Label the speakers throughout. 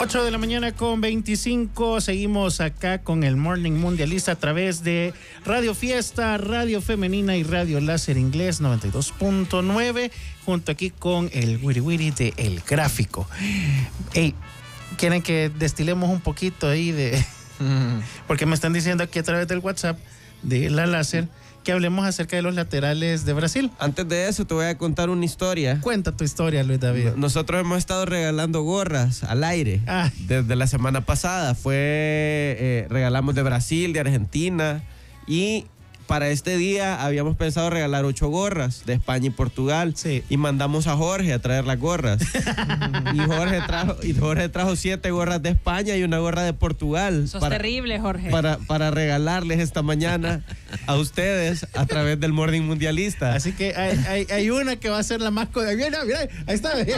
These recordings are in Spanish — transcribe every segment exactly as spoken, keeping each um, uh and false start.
Speaker 1: ocho de la mañana con veinticinco. Seguimos acá con el Morning Mundialista a través de Radio Fiesta, Radio Femenina y Radio Láser Inglés noventa y dos punto nueve, junto aquí con el Wiri Wiri de El Gráfico. Hey, ¿quieren que destilemos un poquito ahí de...? Porque me están diciendo aquí a través del WhatsApp de la Láser que hablemos acerca de los laterales de Brasil.
Speaker 2: Antes de eso te voy a contar una historia.
Speaker 1: Cuenta tu historia, Luis David.
Speaker 2: Nosotros hemos estado regalando gorras al aire. Ay. Desde la semana pasada. Fue, eh, regalamos de Brasil, de Argentina, y para este día habíamos pensado regalar ocho gorras de España y Portugal. Sí. Y mandamos a Jorge a traer las gorras. y, Jorge trajo, y Jorge trajo siete gorras de España y una gorra de Portugal.
Speaker 3: Sos para, terrible, Jorge.
Speaker 2: Para, para regalarles esta mañana a ustedes a través del Morning Mundialista.
Speaker 1: Así que hay, hay, hay una que va a ser la más... Mira, mira, ahí está.
Speaker 3: Ahí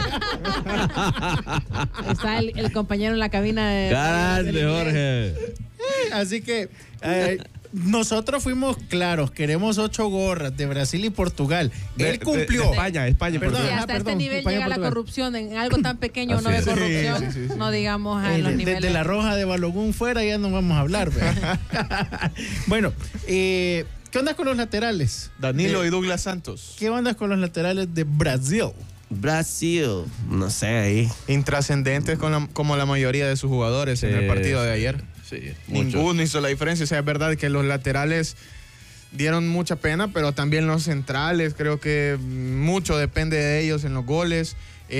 Speaker 3: está el, el compañero en la cabina de...
Speaker 2: ¡Grande, Jorge!
Speaker 1: Así que... Eh, nosotros fuimos claros, queremos ocho gorras de Brasil y Portugal.
Speaker 2: De,
Speaker 1: Él cumplió.
Speaker 2: De, de España, España,
Speaker 3: perdón.
Speaker 2: Portugal.
Speaker 3: Sí, hasta
Speaker 1: ah,
Speaker 3: este
Speaker 1: perdón,
Speaker 3: nivel
Speaker 1: España,
Speaker 3: llega
Speaker 1: Portugal.
Speaker 3: la corrupción. En algo tan pequeño no ve
Speaker 2: es.
Speaker 3: corrupción.
Speaker 2: Sí, sí, sí.
Speaker 3: No digamos a
Speaker 1: Eh,
Speaker 3: los
Speaker 1: de,
Speaker 3: niveles.
Speaker 1: de la roja de Balogun fuera ya no vamos a hablar. Bueno, eh, ¿qué onda con los laterales?
Speaker 4: Danilo
Speaker 1: eh,
Speaker 4: y Douglas Santos.
Speaker 1: ¿Qué onda con los laterales de Brasil?
Speaker 2: Brasil, no sé ahí.
Speaker 4: Intrascendentes con la, como la mayoría de sus jugadores sí, en el partido de ayer.
Speaker 2: Sí,
Speaker 4: Ninguno mucho. hizo la diferencia. O sea, es verdad que los laterales dieron mucha pena, pero también los centrales, creo que mucho depende de ellos en los goles.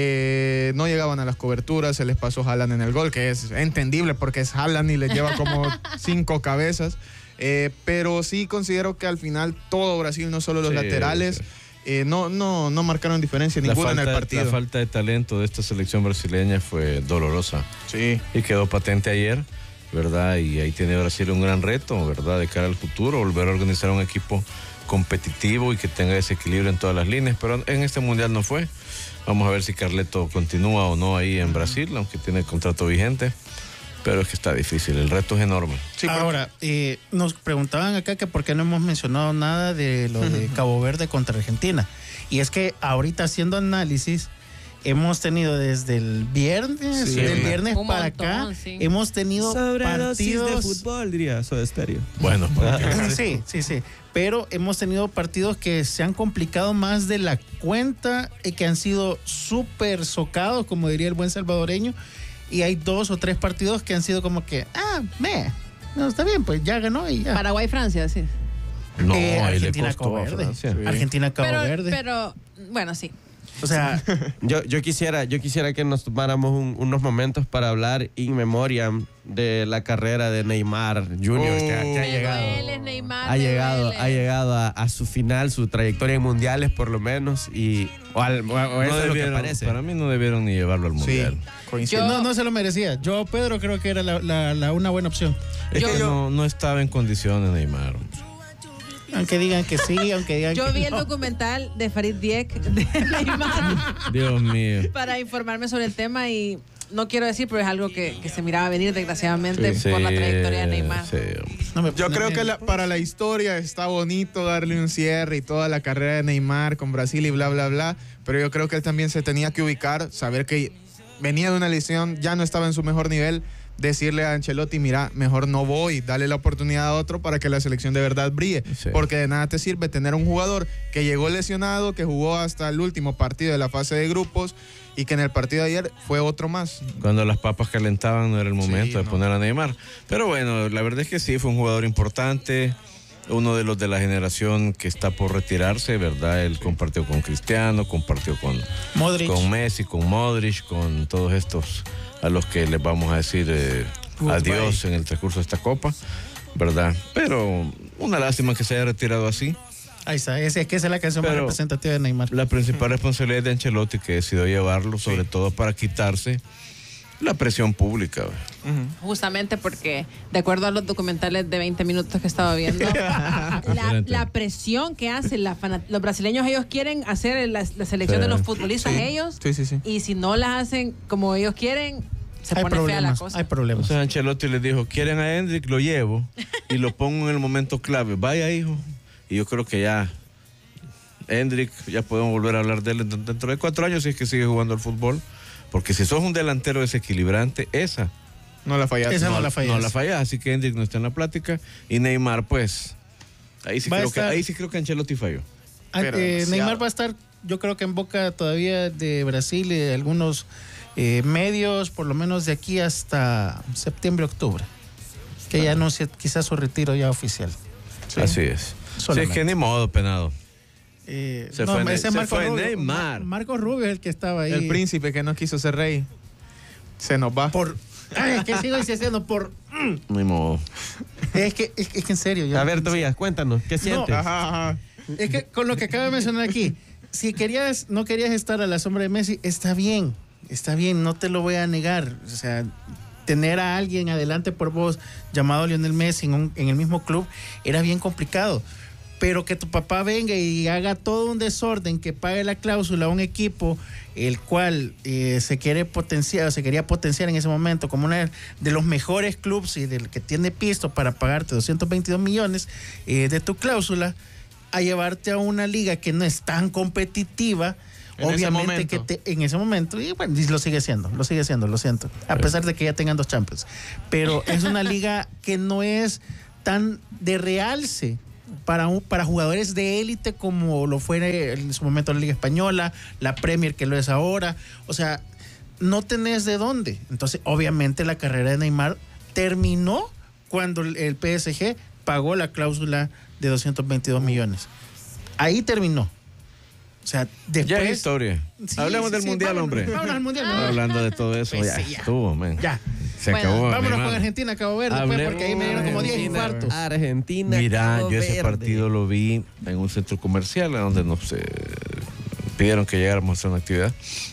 Speaker 4: Eh, no llegaban a las coberturas, se les pasó Haaland en el gol, que es entendible porque es Haaland y les lleva como cinco cabezas. Eh, pero sí considero que al final todo Brasil, no solo los sí, laterales, sí. Eh, no, no, no marcaron diferencia ninguna en el partido.
Speaker 5: La falta de talento de esta selección brasileña fue dolorosa.
Speaker 4: Sí.
Speaker 5: Y quedó patente ayer, ¿verdad? Y ahí tiene Brasil un gran reto, ¿verdad? De cara al futuro, volver a organizar un equipo competitivo y que tenga ese equilibrio en todas las líneas, pero en este mundial no fue. Vamos a ver si Carleto continúa o no ahí en Brasil, aunque tiene el contrato vigente, pero es que está difícil, el reto es enorme.
Speaker 1: Sí, ahora, eh, nos preguntaban acá que por qué no hemos mencionado nada de lo de Cabo Verde contra Argentina, y es que ahorita haciendo análisis, hemos tenido desde el viernes, sí, del viernes
Speaker 3: un
Speaker 1: para
Speaker 3: montón,
Speaker 1: acá,
Speaker 3: sí.
Speaker 1: hemos tenido partidos
Speaker 2: de fútbol, diría Soda Stereo.
Speaker 5: Bueno,
Speaker 1: sí, sí, sí. Pero hemos tenido partidos que se han complicado más de la cuenta y que han sido súper socados, como diría el buen salvadoreño. Y hay dos o tres partidos que han sido como que, ah, me, no, está bien, pues ya ganó y ya.
Speaker 3: Paraguay-Francia, sí.
Speaker 5: No,
Speaker 1: eh,
Speaker 5: ahí le
Speaker 1: Argentina,
Speaker 5: costó
Speaker 1: Cabo
Speaker 5: a
Speaker 1: Verde.
Speaker 5: Francia.
Speaker 1: Sí. Argentina, Cabo
Speaker 3: pero,
Speaker 1: Verde.
Speaker 3: Pero, bueno, sí.
Speaker 1: O sea,
Speaker 2: yo, yo quisiera, yo quisiera que nos tomáramos un, unos momentos para hablar in memoriam de la carrera de Neymar Junior, oh, que, ha, que ha llegado,
Speaker 3: duele, Neymar,
Speaker 2: ha llegado,
Speaker 3: duele.
Speaker 2: ha llegado a, a su final, su trayectoria en mundiales por lo menos, y o, al, o, o eso
Speaker 5: no
Speaker 2: es lo que
Speaker 5: debieron,
Speaker 2: parece.
Speaker 5: para mí no debieron ni llevarlo al mundial.
Speaker 1: Sí, yo, no, no se lo merecía. Yo, Pedro, creo que era la, la, la una buena opción.
Speaker 5: Es
Speaker 3: yo,
Speaker 5: que no, no estaba en condiciones Neymar.
Speaker 1: Aunque digan que sí, aunque digan
Speaker 3: yo
Speaker 1: que
Speaker 3: vi
Speaker 1: no.
Speaker 3: el documental de Farid Diek de Neymar.
Speaker 5: Dios mío.
Speaker 3: Para informarme sobre el tema y no quiero decir, pero es algo que, que se miraba venir desgraciadamente
Speaker 5: sí,
Speaker 3: por la trayectoria de Neymar.
Speaker 5: Sí.
Speaker 1: No me,
Speaker 4: Yo
Speaker 1: no
Speaker 4: creo
Speaker 1: me,
Speaker 4: que la, para la historia está bonito darle un cierre y toda la carrera de Neymar con Brasil y bla, bla, bla, pero yo creo que él también se tenía que ubicar, saber que venía de una lesión, ya no estaba en su mejor nivel, decirle a Ancelotti, mira, mejor no voy, dale la oportunidad a otro para que la selección de verdad brille, sí. Porque de nada te sirve tener un jugador que llegó lesionado, que jugó hasta el último partido de la fase de grupos y que en el partido de ayer fue otro más.
Speaker 5: Cuando las papas calentaban no era el momento sí, de
Speaker 4: no.
Speaker 5: poner a Neymar, pero bueno, la verdad es que sí, fue un jugador importante, uno de los de la generación que está por retirarse, ¿verdad? Él sí. compartió con Cristiano, compartió con
Speaker 1: Modric,
Speaker 5: con Messi, con Modric, con todos estos a los que les vamos a decir eh, adiós en el transcurso de esta Copa, ¿verdad? Pero una lástima que se haya retirado así.
Speaker 1: Ahí está, es, es que esa es la canción
Speaker 5: Pero
Speaker 1: más representativa de Neymar.
Speaker 5: La principal responsabilidad de Ancelotti, que decidió llevarlo, sobre sí. todo para quitarse la presión pública.
Speaker 3: Uh-huh. Justamente porque, de acuerdo a los documentales de veinte minutos que estaba viendo, la, la presión que hacen la fanat- los brasileños, ellos quieren hacer la, la selección sí. de los futbolistas
Speaker 4: sí.
Speaker 3: ellos,
Speaker 4: sí, sí, sí.
Speaker 3: y si no las hacen como ellos quieren, se
Speaker 1: hay
Speaker 3: pone
Speaker 1: problemas,
Speaker 3: fea la cosa.
Speaker 1: Hay problemas.
Speaker 5: Entonces Ancelotti les dijo, quieren a Hendrik, lo llevo y lo pongo en el momento clave. Vaya, hijo. Y yo creo que ya Hendrik, ya podemos volver a hablar de él dentro de cuatro años si es que sigue jugando al fútbol. Porque si sos un delantero desequilibrante, esa
Speaker 4: no la fallaste.
Speaker 1: Esa no,
Speaker 5: no
Speaker 1: la fallas.
Speaker 5: No la fallas, así que Hendrick no está en la plática. Y Neymar, pues, ahí sí, creo que, ahí sí creo que Ancelotti falló.
Speaker 1: Eh, Neymar va a estar, yo creo que en boca todavía de Brasil y de algunos eh, medios, por lo menos de aquí hasta septiembre, octubre. Que ya no sea quizás su retiro ya oficial.
Speaker 5: Sí. Así es. Sí, es que ni modo, penado.
Speaker 1: Eh,
Speaker 5: se
Speaker 1: no,
Speaker 5: fue,
Speaker 1: ese
Speaker 5: se
Speaker 1: Marco
Speaker 5: fue
Speaker 1: Rubio,
Speaker 5: Neymar.
Speaker 1: Marco Rubio es el que estaba ahí.
Speaker 4: El príncipe que no quiso ser rey. Se nos va.
Speaker 1: Por. Ay, es que sigo diciendo por.
Speaker 5: Ni modo.
Speaker 1: Es que, es, es que en serio. Yo,
Speaker 2: a ver, Tobías, cuéntanos, ¿qué sientes?
Speaker 1: No,
Speaker 4: ajá, ajá.
Speaker 1: Es que con lo que acabo de mencionar aquí, si querías, no querías estar a la sombra de Messi, está bien, está bien, no te lo voy a negar. O sea, tener a alguien adelante por vos llamado Lionel Messi en, un, en el mismo club era bien complicado. Pero que tu papá venga y haga todo un desorden, que pague la cláusula a un equipo el cual eh, se quiere potenciar, se quería potenciar en ese momento como uno de los mejores clubes y del que tiene pisto para pagarte doscientos veintidós millones eh, de tu cláusula, a llevarte a una liga que no es tan competitiva.
Speaker 4: En
Speaker 1: obviamente que te, en ese momento, y bueno, y lo sigue siendo, lo sigue siendo, lo siento, a pesar de que ya tengan dos Champions. Pero es una liga que no es tan de realce para, un, para jugadores de élite como lo fue en su momento la Liga Española, la Premier que lo es ahora. O sea, no tenés de dónde. Entonces, obviamente la carrera de Neymar terminó cuando el P S G pagó la cláusula de doscientos veintidós millones. Ahí terminó. O sea, después...
Speaker 5: Ya es historia.
Speaker 1: Sí,
Speaker 5: Hablemos
Speaker 1: sí,
Speaker 5: del
Speaker 1: sí,
Speaker 5: mundial,
Speaker 1: vámonos,
Speaker 5: hombre.
Speaker 1: Vámonos al mundial.
Speaker 5: Ah. Hablando de todo eso,
Speaker 1: Pues
Speaker 5: ya,
Speaker 1: sí, ya
Speaker 5: estuvo, man.
Speaker 1: Ya.
Speaker 5: Se
Speaker 3: Bueno,
Speaker 5: acabó.
Speaker 1: Vámonos con Argentina, Cabo Verde, pues, porque ahí me dieron como diez infartos.
Speaker 2: Argentina.
Speaker 5: Mira,
Speaker 2: Cabo
Speaker 5: yo ese
Speaker 2: Verde.
Speaker 5: partido lo vi en un centro comercial donde nos eh, pidieron que llegáramos a hacer una actividad.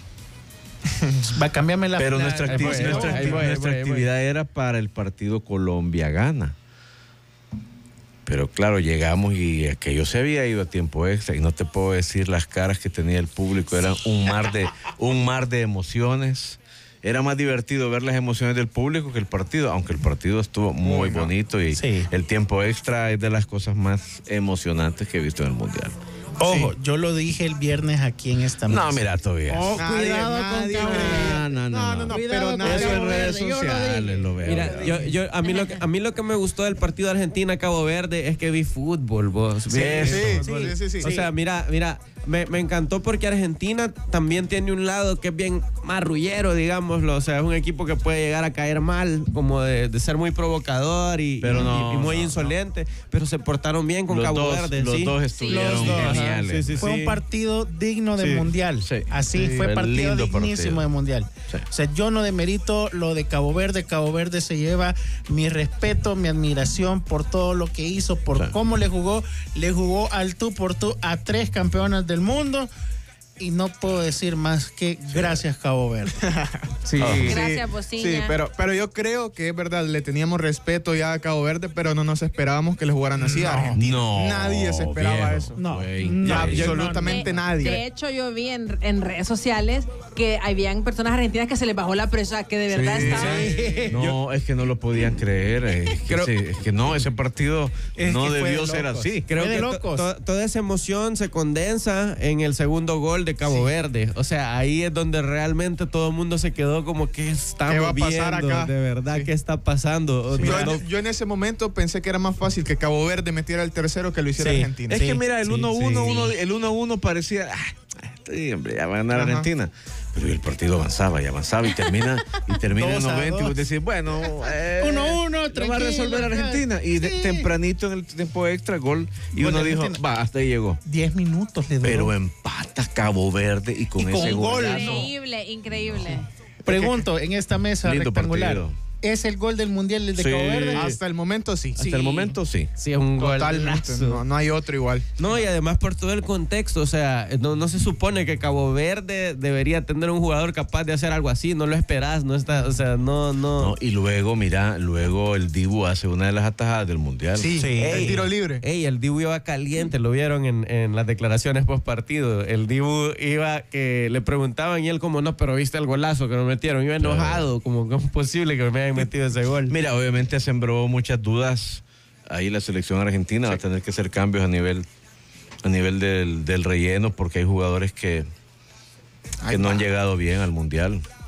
Speaker 1: Va a cambiarme la...
Speaker 5: Pero
Speaker 1: la-
Speaker 5: nuestra,
Speaker 1: la-
Speaker 5: acti-
Speaker 1: la-
Speaker 5: nuestra,
Speaker 2: ahí
Speaker 5: acti-
Speaker 2: voy, ahí
Speaker 5: nuestra
Speaker 2: voy, ahí voy.
Speaker 5: actividad era para el partido Colombia-Gana. Pero claro, llegamos y aquello se había ido a tiempo extra y no te puedo decir las caras que tenía el público, eran un mar de, un mar de emociones. Era más divertido ver las emociones del público que el partido, aunque el partido estuvo muy
Speaker 4: Bueno,
Speaker 5: bonito y
Speaker 1: sí.
Speaker 5: el tiempo extra es de las cosas más emocionantes que he visto en el Mundial.
Speaker 1: Ojo, yo lo dije el viernes aquí en esta mesa.
Speaker 5: No, mira, todavía.
Speaker 1: Oh,
Speaker 4: Nadie,
Speaker 1: cuidado
Speaker 4: nadie,
Speaker 1: con Cabo Verde.
Speaker 5: No, no, no,
Speaker 4: No, no, no,
Speaker 1: Cuidado
Speaker 4: pero
Speaker 1: con
Speaker 4: nadie-
Speaker 5: Eso en
Speaker 1: Cabo
Speaker 5: redes
Speaker 1: Verde, yo lo
Speaker 5: sociales
Speaker 1: dije.
Speaker 5: lo veo.
Speaker 2: Mira, yo, yo, a, mí lo que, a mí lo que me gustó del partido de Argentina-Cabo Verde es que vi fútbol, vos.
Speaker 4: Sí,
Speaker 2: Vi
Speaker 4: sí,
Speaker 2: fútbol.
Speaker 4: sí, sí, sí,
Speaker 2: O
Speaker 4: sí.
Speaker 2: sea, mira, mira, me, me encantó porque Argentina también tiene un lado que es bien marrullero, digámoslo. O sea, es un equipo que puede llegar a caer mal, como de, de ser muy provocador y,
Speaker 5: Pero
Speaker 2: y-
Speaker 5: no,
Speaker 2: y muy
Speaker 5: no,
Speaker 2: insolente. Pero se portaron bien con
Speaker 5: los
Speaker 2: Cabo
Speaker 5: dos,
Speaker 2: Verde,
Speaker 5: los
Speaker 2: ¿sí?
Speaker 5: dos estuvieron
Speaker 1: Los dos, ajá.
Speaker 5: geniales.
Speaker 2: Sí, sí,
Speaker 1: Fue
Speaker 2: sí.
Speaker 1: un partido digno de
Speaker 2: Sí,
Speaker 1: mundial.
Speaker 5: sí.
Speaker 1: Así
Speaker 5: Sí.
Speaker 1: fue
Speaker 5: Fue
Speaker 1: partido
Speaker 5: lindo
Speaker 1: dignísimo
Speaker 5: partido.
Speaker 1: de mundial.
Speaker 5: Sí.
Speaker 1: O sea, yo no demerito lo de Cabo Verde. Cabo Verde se lleva mi respeto, mi admiración por todo lo que hizo, por
Speaker 5: Sí.
Speaker 1: cómo le jugó. Le jugó al tú por tú a tres campeonas del mundo. Y no puedo decir más que gracias, Cabo Verde.
Speaker 4: Sí,
Speaker 3: Gracias,
Speaker 4: sí,
Speaker 3: Bociña.
Speaker 4: sí, pero, pero yo creo que es verdad, le teníamos respeto ya a Cabo Verde, pero no nos esperábamos que le jugaran así a Argentina.
Speaker 5: No,
Speaker 4: Nadie se esperaba
Speaker 5: viejo.
Speaker 4: eso.
Speaker 1: No,
Speaker 5: Güey,
Speaker 1: no,
Speaker 5: increíble.
Speaker 4: absolutamente
Speaker 3: De-
Speaker 4: nadie.
Speaker 3: De hecho, yo vi en, en redes sociales que habían personas argentinas que se les bajó la presa, que de verdad
Speaker 4: Sí,
Speaker 3: estaban...
Speaker 4: sí.
Speaker 5: No, es que no lo podían creer. Es que,
Speaker 2: Creo-
Speaker 5: sí, es que no, ese partido
Speaker 1: Es
Speaker 5: no
Speaker 1: que fue
Speaker 5: debió
Speaker 1: de
Speaker 5: ser
Speaker 1: locos.
Speaker 5: así.
Speaker 2: Creo
Speaker 1: Fue de
Speaker 2: que to-
Speaker 1: locos.
Speaker 2: to- toda esa emoción se condensa en el segundo gol de Cabo Verde. O sea, ahí es donde realmente todo el mundo se quedó como que estamos
Speaker 4: ¿Qué va a pasar
Speaker 2: viendo?
Speaker 4: acá?
Speaker 2: De verdad,
Speaker 4: Sí.
Speaker 2: ¿qué está pasando?
Speaker 4: Yo,
Speaker 2: No-
Speaker 4: yo en ese momento pensé que era más fácil que Cabo Verde metiera el tercero que lo hiciera
Speaker 1: Sí.
Speaker 4: Argentina.
Speaker 5: Es
Speaker 1: Sí,
Speaker 5: que mira, el
Speaker 1: sí,
Speaker 5: uno uno,
Speaker 1: sí.
Speaker 5: uno, el uno uno parecía, ah, sí, hombre, ya va a ganar
Speaker 4: Ajá.
Speaker 5: Argentina. Pero el partido avanzaba y avanzaba y termina y termina en
Speaker 1: Dos a
Speaker 5: noventa y vos
Speaker 1: dos.
Speaker 5: decís, bueno, eh,
Speaker 1: Uno, uno,
Speaker 5: lo va a
Speaker 1: tranquilo,
Speaker 5: resolver
Speaker 1: acá.
Speaker 5: Argentina. Y de-
Speaker 1: Sí.
Speaker 5: tempranito en el tiempo extra, gol. Y
Speaker 1: Gol de
Speaker 5: uno dijo,
Speaker 1: Argentina.
Speaker 5: va, hasta ahí llegó.
Speaker 1: Diez minutos le duró.
Speaker 5: Pero empata Cabo Verde y con
Speaker 1: Y con
Speaker 5: ese
Speaker 1: gol.
Speaker 5: golazo.
Speaker 3: Increíble, increíble.
Speaker 1: Pregunto, en esta mesa
Speaker 5: Lindo
Speaker 1: rectangular,
Speaker 5: partido.
Speaker 1: ¿es el gol del Mundial el de
Speaker 5: Sí.
Speaker 1: Cabo Verde?
Speaker 4: Hasta el momento sí.
Speaker 5: Hasta el momento sí.
Speaker 2: Sí, es un
Speaker 4: Totalmente.
Speaker 2: golazo.
Speaker 4: No, no hay otro igual.
Speaker 2: No, y además por todo el contexto, o sea, no, no se supone que Cabo Verde debería tener un jugador capaz de hacer algo así, no lo esperás, no está, o sea, no, no.
Speaker 5: No, y luego, mira, luego el Dibu hace una de las atajadas del Mundial.
Speaker 4: Sí,
Speaker 1: Sí.
Speaker 4: el tiro libre.
Speaker 2: Ey, el Dibu iba caliente, lo vieron en, en las declaraciones post partido. El Dibu iba que le preguntaban y él como no, pero viste el golazo que nos metieron, iba enojado, como cómo es posible que me hayan metido ese gol.
Speaker 5: Mira, obviamente sembró muchas dudas. Ahí la selección argentina va a tener que hacer cambios a nivel, a nivel del, del relleno porque hay jugadores que, que
Speaker 4: Ahí
Speaker 5: no
Speaker 4: va.
Speaker 5: han llegado bien al Mundial.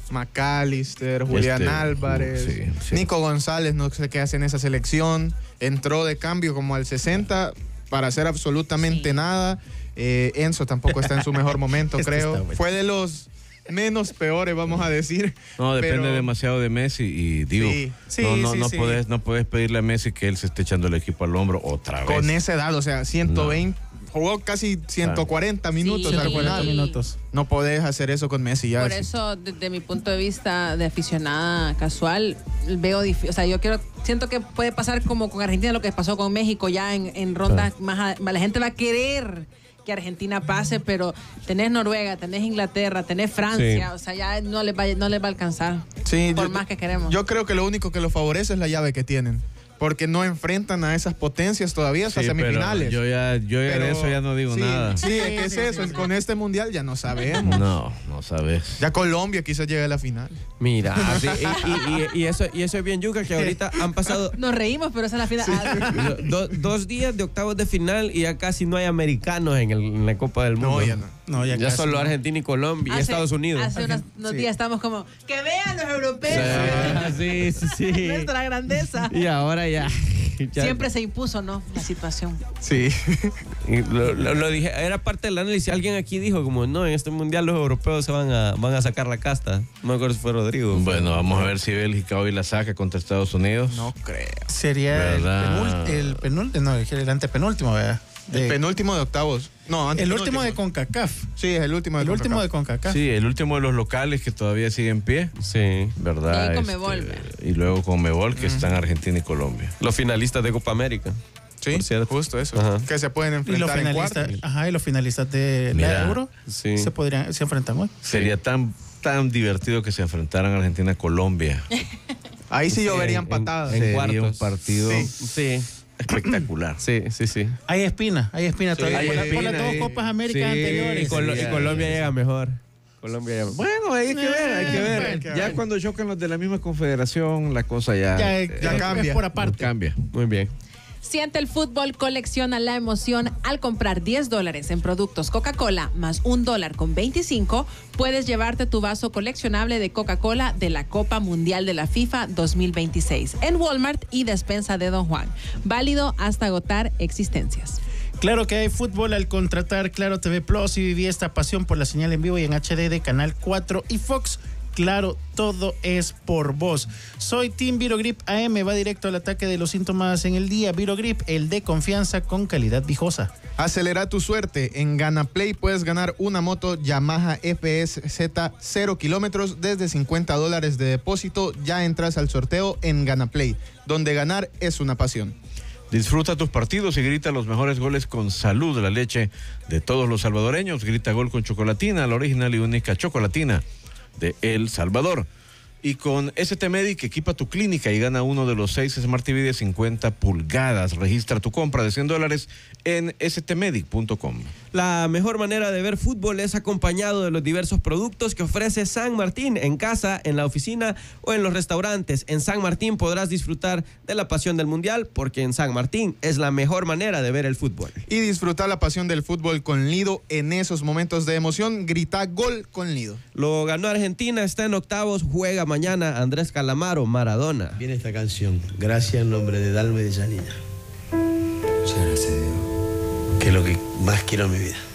Speaker 4: McAllister, Julián este, Álvarez, sí, sí. Nico González, no sé qué hace en esa selección. Entró de cambio como al sesenta para hacer absolutamente sí. nada. Eh, Enzo tampoco está en su mejor momento, este creo. Bueno. Fue de los menos peores, vamos a decir.
Speaker 5: No, depende pero... demasiado de Messi y digo, sí, sí, no, no, sí, no, sí. Podés, no podés pedirle a Messi que él se esté echando el equipo al hombro otra vez.
Speaker 4: Con esa edad, o sea, ciento veinte. No. Jugó casi ciento cuarenta minutos
Speaker 3: sí,
Speaker 4: al final.
Speaker 1: minutos.
Speaker 4: No podés hacer eso con Messi ya.
Speaker 3: Por eso, desde mi punto de vista de aficionada casual, veo difícil. O sea, yo quiero, siento que puede pasar como con Argentina lo que pasó con México ya en, en rondas ah. más, a, la gente va a querer que Argentina pase, pero tenés Noruega, tenés Inglaterra, tenés Francia, sí. o sea, ya no les va, no les va a alcanzar. Sí, por yo, más que queremos.
Speaker 4: Yo creo que lo único que lo favorece es la llave que tienen. Porque no enfrentan a esas potencias todavía hasta sí, semifinales.
Speaker 5: Yo ya, yo ya pero, de eso ya no digo
Speaker 4: sí,
Speaker 5: nada.
Speaker 4: Sí, ¿qué es eso? Con este mundial ya no sabemos.
Speaker 5: No, no sabes.
Speaker 4: Ya Colombia quizás llegue a la final.
Speaker 2: Mira, así, y, y, y, eso, y eso es bien yuca, que ahorita han pasado...
Speaker 3: Nos reímos, pero esa es la final.
Speaker 2: Sí. Do, dos días de octavos de final y ya casi no hay americanos en, el, en la Copa del Mundo.
Speaker 4: No, ya no.
Speaker 2: no ya ya solo no. Argentina y Colombia hace, y Estados Unidos.
Speaker 3: Hace unos, unos sí. días estamos como, que vean los europeos.
Speaker 2: Sí, sí, sí.
Speaker 3: Nuestra grandeza.
Speaker 2: Y ahora ya... Ya.
Speaker 3: Siempre se impuso, ¿no? La situación.
Speaker 4: Sí.
Speaker 2: Y lo, lo, lo dije, era parte del análisis. Alguien aquí dijo como, no, en este mundial los europeos se van a, van a sacar la casta. No me acuerdo si fue Rodrigo.
Speaker 5: Bueno, vamos a ver si Bélgica hoy la saca contra Estados Unidos.
Speaker 4: No creo.
Speaker 1: Sería el, penult, el penúltimo, no, el antepenúltimo, ¿verdad?
Speaker 4: De, el penúltimo de octavos. No,
Speaker 1: el último de CONCACAF.
Speaker 4: Sí, es el último de
Speaker 1: el
Speaker 4: CONCACAF.
Speaker 1: último de CONCACAF.
Speaker 5: Sí, el último de los locales que todavía sigue en pie.
Speaker 2: Sí.
Speaker 5: ¿Verdad?
Speaker 3: Y Conmebol.
Speaker 5: Este, y luego Conmebol, que mm. están Argentina y Colombia.
Speaker 2: Los finalistas de Copa América.
Speaker 4: Sí, justo eso. Ajá. Que se pueden enfrentar en cuartos.
Speaker 1: Ajá, y los finalistas de Mira, la Euro sí. se podrían, se enfrentan hoy.
Speaker 5: Sería tan, tan divertido que se enfrentaran Argentina-Colombia.
Speaker 4: Ahí sí lloverían patadas.
Speaker 5: En, en Sería un partido
Speaker 2: sí. sí.
Speaker 5: espectacular.
Speaker 2: Sí, sí, sí.
Speaker 1: Hay espina, hay espina sí, todavía. Hay por, espina, por las dos
Speaker 5: y,
Speaker 1: Copas Américas
Speaker 2: sí,
Speaker 1: anteriores.
Speaker 2: Y, Col- y Colombia llega mejor. Colombia llega mejor.
Speaker 5: Bueno, hay que ver, hay que ver. Hay que ver. Ya cuando chocan los de la misma confederación, la cosa ya,
Speaker 1: ya, eh, ya cambia. Es por aparte.
Speaker 5: Cambia.
Speaker 2: Muy bien.
Speaker 3: Siente el fútbol, colecciona la emoción. Al comprar diez dólares en productos Coca-Cola más un dólar con veinticinco, puedes llevarte tu vaso coleccionable de Coca-Cola de la Copa Mundial de la FIFA dos mil veintiséis en Walmart y Despensa de Don Juan. Válido hasta agotar existencias.
Speaker 1: Claro que hay fútbol al contratar Claro T V Plus y viví esta pasión por la señal en vivo y en H D de Canal cuatro y Fox. Claro, todo es por vos. Soy Team Virogrip A M, va directo al ataque de los síntomas en el día. Virogrip, el de confianza con calidad viejosa.
Speaker 4: Acelera tu suerte. En GanaPlay puedes ganar una moto Yamaha F S Z cero kilómetros desde cincuenta dólares de depósito. Ya entras al sorteo en GanaPlay, donde ganar es una pasión.
Speaker 5: Disfruta tus partidos y grita los mejores goles con Salud, la leche de todos los salvadoreños. Grita gol con Chocolatina, la original y única Chocolatina de El Salvador. Y con S T Medic equipa tu clínica y gana uno de los seis Smart T V de cincuenta pulgadas. Registra tu compra de cien dólares en s t medic punto com.
Speaker 2: La mejor manera de ver fútbol es acompañado de los diversos productos que ofrece San Martín en casa, en la oficina o en los restaurantes. En San Martín podrás disfrutar de la pasión del mundial, porque en San Martín es la mejor manera de ver el fútbol.
Speaker 4: Y disfrutar la pasión del fútbol con Lido. En esos momentos de emoción, grita gol con Lido.
Speaker 2: Lo ganó Argentina, está en octavos, juega mañana Andrés Calamaro, Maradona.
Speaker 6: Viene esta canción, gracias en nombre de Dalma y de Janina.
Speaker 7: Muchas gracias, Dios.
Speaker 6: Que es lo que más quiero en mi vida.